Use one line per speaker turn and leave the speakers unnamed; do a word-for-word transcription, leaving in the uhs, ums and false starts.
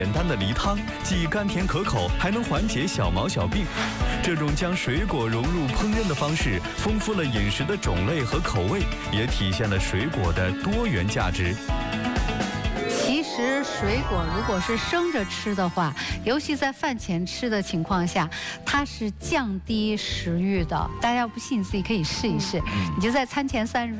简单的梨汤，既甘甜可口，还能缓解小毛小病。这种将水果融入烹饪的方式，丰富了饮食的种类和口味，也体现了水果的多元价值。
其实水果如果是生着吃的话，尤其在饭前吃的情况下，它是降低食欲的。大家要不信，自己可以试一试。你就在餐前三十分